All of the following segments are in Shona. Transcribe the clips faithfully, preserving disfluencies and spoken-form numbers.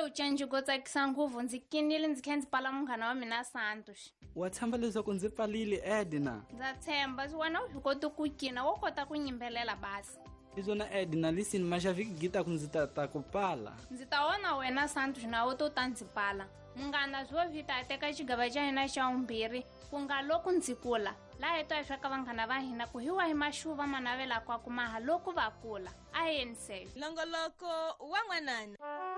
ucenji go tsakisa nguvu ndzi kinile ndzi khe ndzi pala munghana wa mina Santos. Wa tshemba leswaku ndzi palile Edna? Ndza tshemba wena u swi kota ku kina wo kota ku nyimbelela basi. Izona Edna listen mashaviki gita ku ndzi ta ta ku pala. Ndzi ta wona wena Santos na wo to ta ndzi pala. Munghana zwo vita teka xigaba xa hina xa umbirhi ku nga loko ndzi kula. La heto a sweka vanghana va hina ku hiwa hi maxuva manavela kwa ku maha loko va kula. A hi nse. Longoloko wa n'wanana.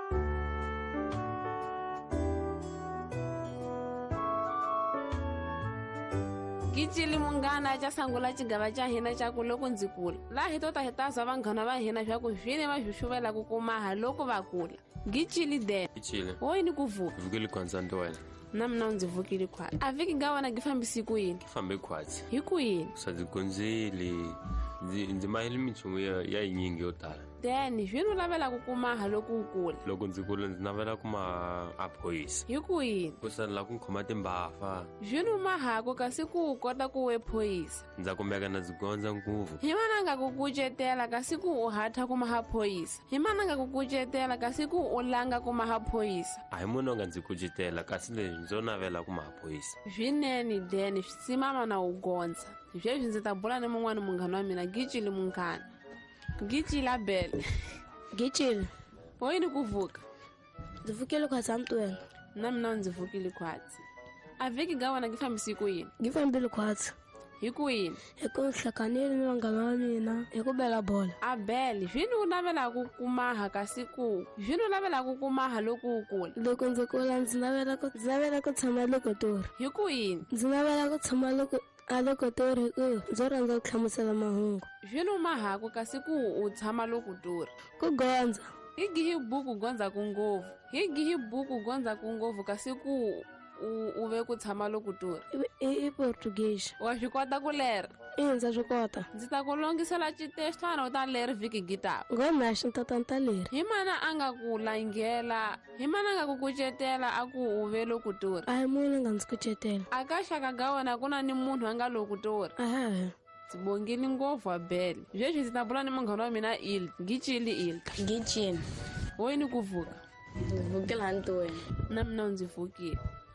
Gicili munghana cha sangula xigava xa hina xa ku loko ndzi kula. La hi to ta hi ta swa vanghana va hina swa ku zwine va xuxuvela ku kumaha loko va kula. Gicili de. Gicili. Woyi ni ku vuka. Vukile kwanzanto wena. Na mina ndzi vukile khwati. A viki nga wena gi fambisi ku yini? Fambe khwati. Hi ku yini? Sadzigonzeli. Ndzi ndzi maheli minchumu ya ya yinyingi yo tala. Then zwino lavela ku kumaha loko ukula. Loko ndzi kula ndzi navela ku ma aphoyisa. Hi ku yini? Ku sala ku khoma timbafa. Zwino mahako kasi ku kota ku we phoyisa. Ndza kumeka na dzigonza nguvu. Hi mana nga ku kucetela kasi ku u hatha ku maha phoyisa. Hi mana nga ku kucetela kasi ku u langa ku maha phoyisa. A hi munhu nga ndzi kucetela kasi le ndzo navela ku maha phoyisa. Zwinene then simama na ugonza. Zweswi ndzi ta bula ni mun'wana munghana wa mina Gicili munghana. Gicili Abel. Gicili. Woyi ni ku vuka. Ndzi vukile khwatsi Antwena. Na mina ndzi vukile khwatsi. A viki ga wena gi fambisi ku yini? Gi fambile khwatsi. Hi ku yini? Hi ku hlanganile ni vanghana va mina hi ku bela bola. Abel zwino u navela ku kumaha kasi ku zwino u navela ku kumaha loko u kula. Loko ndzi kula ndzi navela ku ndzi navela ku tshama loko tori. Hi ku yini? Ndzi navela ku tshama loko a loko tori ku ndzo rhandza ku hlamusela mahungu. Zwino mahako kasi ku u tshama loko tori. Ku gondza. Hi gihi buku gondza ku ngovu. Hi gihi buku gondza ku ngovu kasi ku u ve ku tshama loko tori. I Portuguese. Wa swi kota ku lera? Ina ndza swi kota. Ndzi ta ku longisela xitextwana u ta leri vhiki gitaka. Ngoma xi ta ta leri. Hi mana a nga ku langela, hi mana nga ku kucetela a ku u ve loko tori. A hi munhu nga ndzi kucetela. A ka xaka ga wena ku na ni munhu a nga loko tori. Aha. Sibongile ngopfu Abel. Zweswi ndzi ta bula ni munghana wa mina Il, Gicili Il. Gicili. Woyi ni ku vuka. Ndzi vukile Antwena. Na mina ndzi vukile.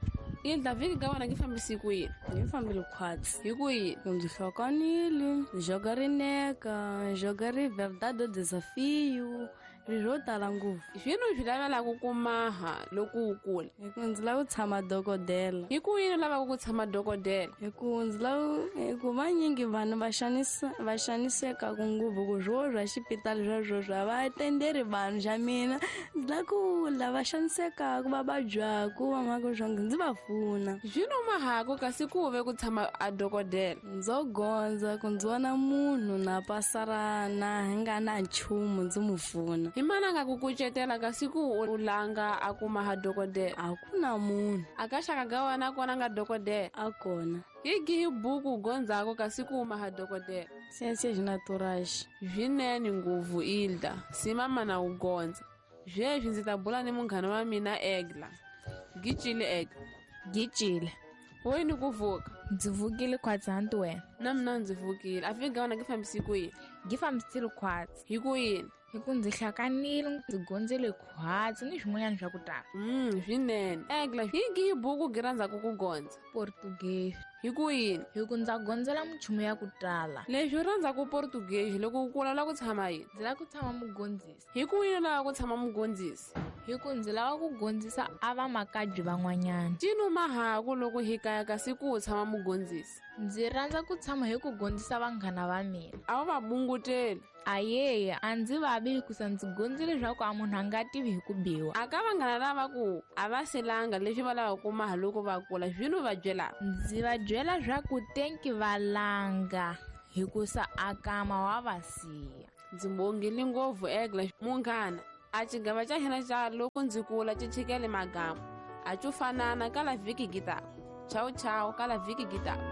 Il da viki ga wena gi fambisi ku yini? Gi fambile khwatsi. Hi ku yini? Ndzi hlokanile, joga rineka, joga ri verdade o desafio, ri ro tala nguvu. Zwino swi lavela ku kumaha loko u kula. Hi ku ndzi lava ku tshama dokodela. Hi ku yini u lava ku tshama dokodela? Hi ku ndzi lava ku vanyingi vanhu va xanisa va xaniseka ku nguvu ku zwo zwa xipitali zwa zwo zwa va tenderi vanhu xa mina. Ndzi lava ku lava xaniseka ku va badyaku va mhaka zwangu ndzi va pfuna. Zwino mahako kasi ku ve ku tshama a dokodela. Ndzo gondza ku ndzi vona munhu na pasarana nga na nchumu ndzi mu pfuna. Hi mana nga ku kucetela kasi ku u langa a kuma ha dokodela. A ku na munhu. A ka xaka ga wena kona nga dokodela. A kona. Hi gihi buku gondzako kasi ku uma ha dokodela. Ciência natural. Zwinene nguvu Ilda, simama na ugonza. Zweswi ndzi ta bula ni munghana wa mina Egla. Gicili Egla. Gicili. Woyi ni ku vuka. Ndzi vukile khwatsi Antwena. Na mina ndzi vukile. A viki ga wena gi fambisi ku yini? Gi fambisile khwatsi. Hi ku yini? Hi ku ndzi hlanganile ndzi gondzele khwatsi ni swin'wanyana swa ku tala. Mm, swinene. Egla hi gihi buku gi rhandzaka ku gondza? Portuguese. Hi ku yini? Hi ku ndza gondzela minchumu ya ku tala. Leswi u rhandzaku Portuguese loko u kula la ku tshama yini? Ndzi lava ku tshama mugondzisi. Hi ku yini lava ku tshama mugondzisi? Hi ku ndzi lava ku gondzisa a va makadyi van'wanyana. Cino mahako loko hi kaya kasi ku u tshama mugondzisi? Ndzi rhandza ku tshama hi ku gondzisa vanghana va mina. A va va bunguteli? Ayeye a ndzi vavi hikusa ndzi gondzile leswaku a munhu a nga tivi hi ku biwa. A ka vanghana lava ku a va selanga leswi va lava ku maha loko va kula zwino va byela? Ndzi va byela swa ku tenki va langa hikusa a kama wa va siya. Ndzi mbongile ngopfu Egla munghana. A xigava xa hina xa loko ndzi kula ci chikele magama. A cu fanana ka la vhiki gitaka. Ciao ciao ka la vhiki gitaka.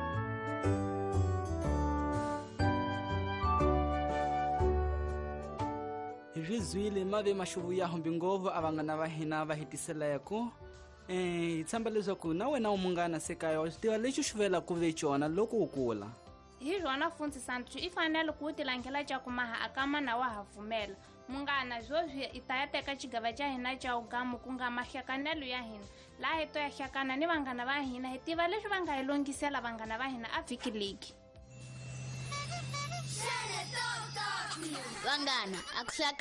Hi swi zwile mave maxuvu ya hombi ngopfu a vanghana va hina va hetiseleko. Eh hi tshemba leswaku na wena u munghana sekaya wa swi tiva lexi xi vela ku ve xona loko u kula. Hi rona Funsi Santos i fanele ku ti langela ca ku maha a ka mana wa ha pfumela munghana zwozwi i ta ya teka xigava xa hina xa ugamu ku nga mahlekanelo ya hina laha hi to ya hlakana ni vanghana va hina hi tiva leswi va nga hi longisela vanghana va hina a vhiki ligi vanghana a ku hlakana